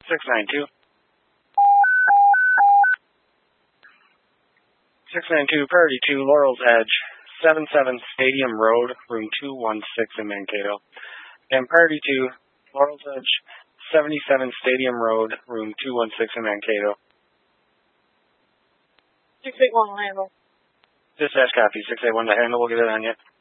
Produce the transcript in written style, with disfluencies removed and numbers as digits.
692. 692, Priority 2, Laurel's Edge, 77 Stadium Road, room 216 in Mankato. And Priority 2, Laurel's Edge, 77 Stadium Road, room 216 in Mankato. 681 will handle. Dispatch copy, 681 to handle. We'll get it on you.